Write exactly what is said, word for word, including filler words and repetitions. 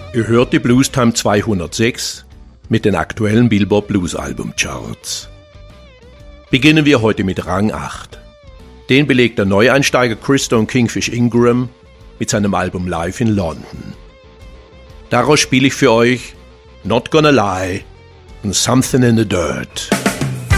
Ihr hört die Blues Time zweihundertsechs mit den aktuellen Billboard Blues Album Charts. Beginnen wir heute mit Rang acht. Den belegt der Neueinsteiger Christone Kingfish Ingram mit seinem Album Live in London. Daraus spiele ich für euch Not Gonna Lie und Something in the Dirt.